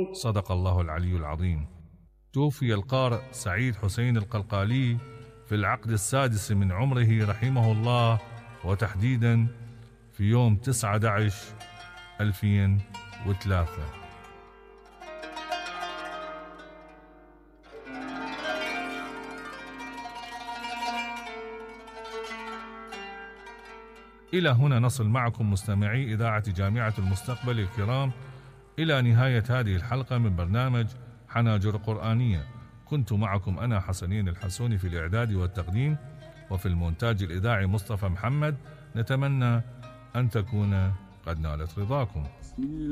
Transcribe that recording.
صدق الله العلي العظيم. توفي القارئ سعيد حسين القلقالي في العقد السادس من عمره رحمه الله، وتحديدا في يوم 9/11/2003. إلى هنا نصل معكم مستمعي إذاعة جامعة المستقبل الكرام إلى نهاية هذه الحلقة من برنامج حناجر قرآنية. كنت معكم أنا حسنين الحسوني في الإعداد والتقديم، وفي المونتاج الإذاعي مصطفى محمد. نتمنى أن تكون قد نالت رضاكم.